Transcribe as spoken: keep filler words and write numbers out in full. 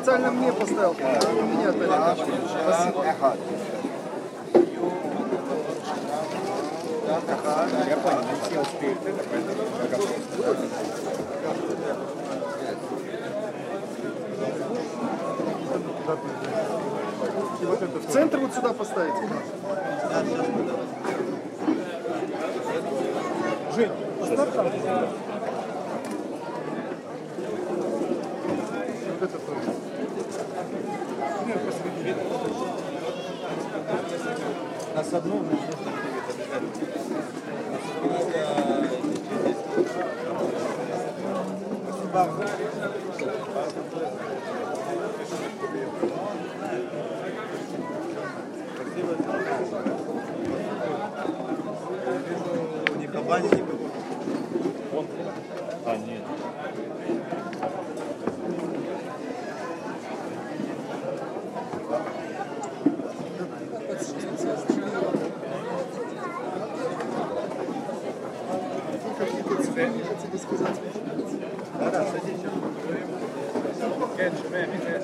специально мне поставил, а у меня тарелка. Спасибо. Я понял, не все успеют это, поэтому В центр вот сюда поставить. Жень, поставь там. Вот это тоже. Нет, посмотри. нас одно, но нужно не кабани, не вон. А, нет. Хотите сказать? Да, да, садись.